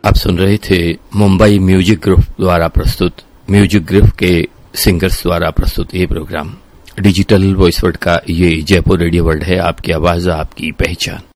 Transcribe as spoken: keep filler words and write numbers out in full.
आप सुन रहे थे मुंबई म्यूजिक ग्रुप द्वारा प्रस्तुत, म्यूजिक ग्रुप के सिंगर्स द्वारा प्रस्तुत ये प्रोग्राम डिजिटल वॉइस वर्ल्ड का। ये जयपुर रेडियो वर्ल्ड है, आपकी आवाज आपकी पहचान।